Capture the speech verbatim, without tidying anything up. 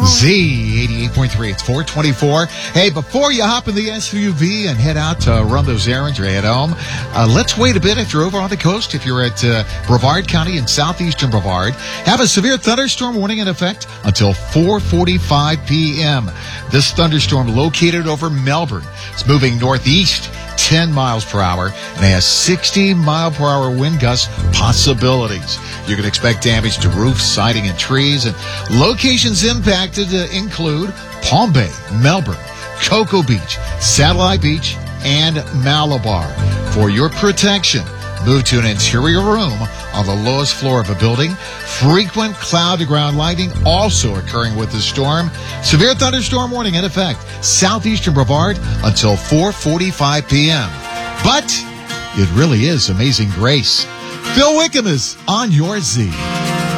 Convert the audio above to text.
Z eighty-eight point three. It's four twenty-four. Hey, before you hop in the S U V and head out to run those errands or head home, uh, let's wait a bit if you're over on the coast. If you're at uh, Brevard County in southeastern Brevard, have a severe thunderstorm warning in effect until four forty-five p.m. This thunderstorm located over Melbourne. It's moving northeast ten miles per hour and has sixty mile per hour wind gust possibilities. You can expect damage to roofs, siding, and trees. And locations impacted uh, include Palm Bay, Melbourne, Cocoa Beach, Satellite Beach, and Malabar. For your protection, move to an interior room on the lowest floor of a building. Frequent cloud-to-ground lightning also occurring with the storm. Severe thunderstorm warning in effect. Southeastern Brevard until four forty-five p.m. But it really is Amazing Grace. Phil Wickham is on your Z.